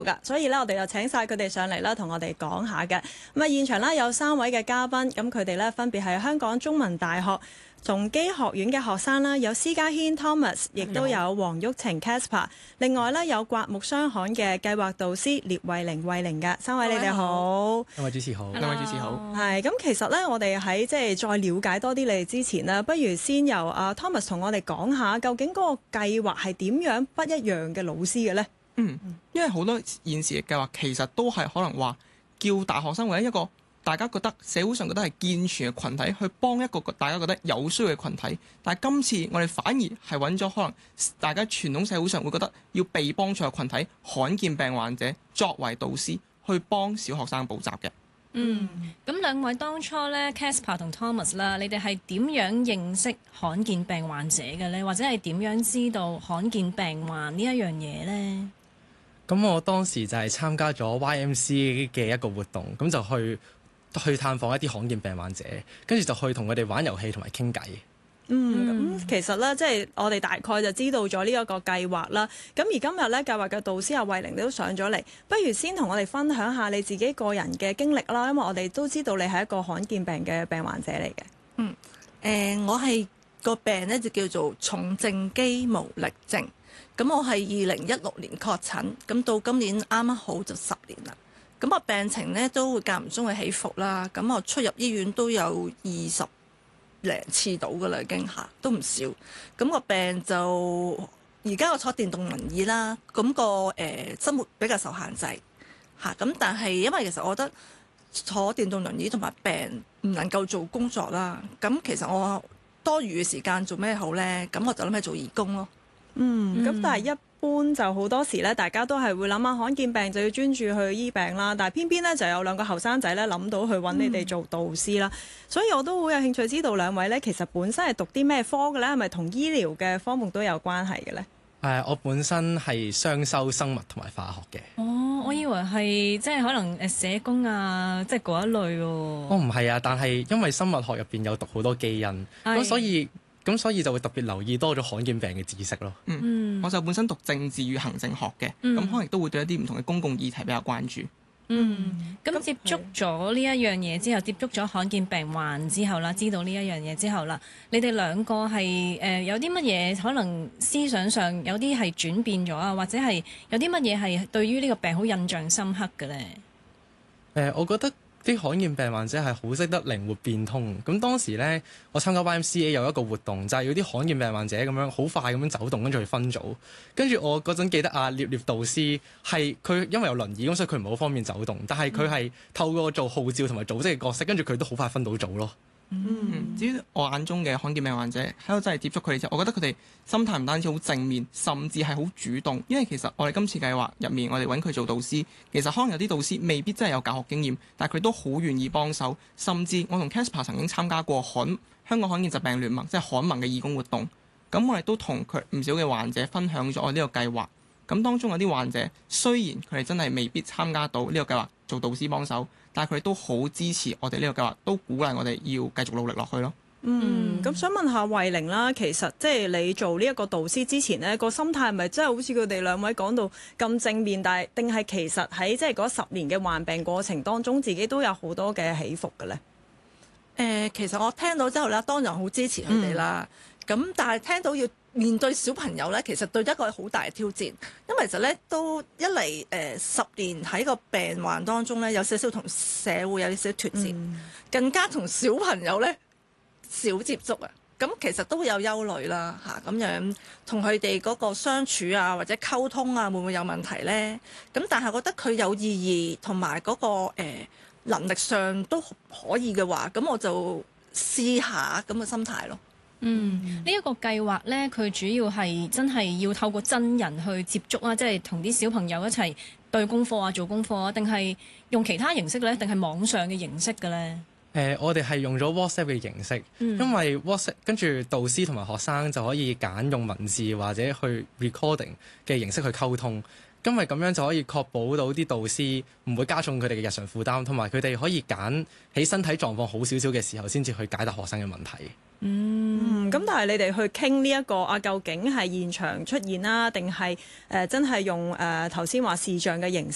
噶，所以咧我哋就請晒佢哋上嚟啦，同我哋講下嘅。咁啊，現場啦有3位嘅嘉賓，咁佢哋咧分別係香港中文大學崇基學院嘅學生啦，有施家軒 Thomas， 亦都有黃毓晴 Caspar， 另外咧有刮目相看嘅計劃導師聶慧玲慧玲嘅，3位你哋好。 兩位主持好， 係咁，其實咧我哋喺即係再了解多啲你哋之前呢，不如先由阿 Thomas 同我哋講下，究竟嗰個計劃係點樣不一樣嘅老師嘅呢？ 因為好多現時嘅計劃其實都係可能話叫大學生或者一個大家覺得社會上覺得係健全嘅群體去幫一個大家覺得有需要嘅群體，但係今次我哋反而係揾咗可能大家傳統社會上會覺得要被幫助嘅群體，罕見病患者作為導師去幫小學生補習嘅。 咁兩位當初咧 Caspar 同 Thomas 啦，你哋係點樣認識罕見病患者嘅呢？或者係點樣知道罕見病患呢一樣嘢呢？ 咁我當時就係參加咗 YMCA 嘅一個活動，咁就去探訪一啲罕見病患者，跟住就去同佢哋玩遊戲同埋傾偈。 咁其實咧，即係我哋大概就知道咗呢一個計劃啦。咁而今日咧，計劃嘅導師阿慧玲你都上咗嚟，不如先同我哋分享下你自己個人嘅經歷啦。因為我哋都知道你係一個罕見病嘅病患者嚟嘅。 我係個病咧就叫做重症肌無力症。咁我係2016年確診，咁到今年啱啱好就10年啦。咁我病情咧都會間唔中嘅起伏啦。咁我出入醫院都有20零次到噶啦，已經都唔少。咁個病就而家我坐電動輪椅啦。咁個生活比較受限制嚇。咁但係因為其實我覺得坐電動輪椅同埋病唔能夠做工作啦。咁其實我多餘嘅時間做咩好呢？咁我就諗起做義工咯。 咁但係一般就好多時咧，大家都係會諗下罕見病就要專注去醫病啦。但係偏偏咧就有2個後生仔咧諗到去揾你哋做導師啦。所以我都好有興趣知道2位咧其實本身係讀啲咩科嘅咧？係咪同醫療嘅科目都有關係嘅咧？ 我本身係雙修生物同埋化學嘅。 我以為係即係可能社工啊，即係嗰一類喎。 唔係啊，但係因為生物學入邊有讀好多基因，咁所以就會特別留意多咗罕見病嘅知識咯。 我就本身讀政治與行政學嘅，咁可能亦都會對一啲唔同嘅公共議題比較關注。 咁接觸咗呢一樣嘢之後，接觸咗罕見病患之後啦，知道呢一樣嘢之後啦，你哋2個係有啲乜嘢可能思想上有啲係轉變咗啊，或者係有啲乜嘢係對於呢個病好印象深刻嘅呢？ 我覺得啲罕見病患者係好識得靈活變通。咁當時呢，我參加 YMCA 有一個活動，就係要啲罕見病患者咁樣好快咁樣走動，跟住去分組。跟住我嗰陣記得聶導師係佢因為有輪椅，咁所以佢唔係好方便走動，但係佢係透過做號召同埋組織嘅角色，跟住佢都好快分到組咯。 至於我眼中嘅罕見病患者喺度真係接觸佢哋之後，我覺得佢哋心態唔單止好正面，甚至係好主動。因為其實我哋今次計劃入面，我哋揾佢做導師，其實可能有啲導師未必真係有教學經驗，但係佢都好願意幫手。甚至我同 Caspar 曾經參加過香港罕見疾病聯盟，即係罕盟嘅義工活動。咁我哋都同佢唔少嘅患者分享咗我呢個計劃。咁當中有啲患者雖然佢哋真係未必參加到呢個計劃做導師幫手，但係佢哋都好支持我哋呢個計劃，都鼓勵我哋要繼續努力落去咯。 咁想問下慧玲啦，其實即係你做呢一個導師之前呢個心態係咪真係好似佢哋2位講到咁正面？但係定係其實喺即係嗰10年嘅患病過程當中，自己都有好多嘅起伏嘅呢？ 其實我聽到之後咧，當然好支持佢哋啦。咁但係聽到要面對小朋友咧，其實對一個好大嘅挑戰，因為其實咧都一嚟10年喺個病患當中咧，有少少同社會有少少脫節，更加同小朋友咧少接觸啊。咁其實都會有憂慮啦嚇，咁樣同佢哋嗰個相處啊或者溝通啊，會唔會有問題咧？咁但係覺得佢有意義同埋嗰個能力上都可以嘅話，咁我就試下咁嘅心態咯。 呢一個計劃呢，佢主要係真係要透過真人去接觸啊，即係同啲小朋友一齊對功課啊、做功課啊，定係用其他形式呢？定係網上嘅形式嘅呢？ 我哋係用咗 WhatsApp 嘅形式，因為 WhatsApp 跟住導師同埋學生就可以揀用文字或者去 recording 嘅形式去溝通。因為咁樣就可以確保到啲導師唔會加重佢哋嘅日常負擔，同埋佢哋可以揀喺身體狀況好少少嘅時候先至去解答學生嘅問題。 咁但係你哋去傾呢一個究竟係現場出現啦，定係真係用頭先話視像嘅形式